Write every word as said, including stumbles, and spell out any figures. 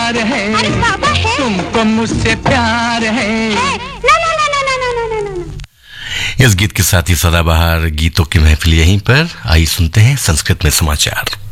प्यार है, अरे बाबा है, तुमको मुझसे प्यार है, है। ना ना ना ना ना ना ना ना ना। इस गीत के साथ ही सदाबहार गीतों की महफिल यहीं पर। आइए सुनते हैं संस्कृत में समाचार।